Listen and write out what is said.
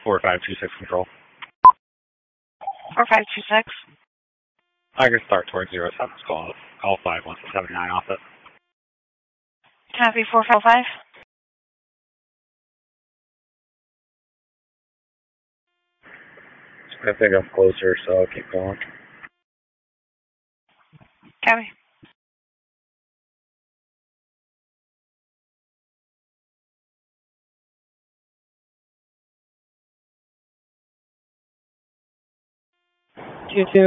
4526 control. 4526. I can start towards 07. Call 5179 off it. Copy 455. I think I'm closer, so I'll keep going. Copy. Two two.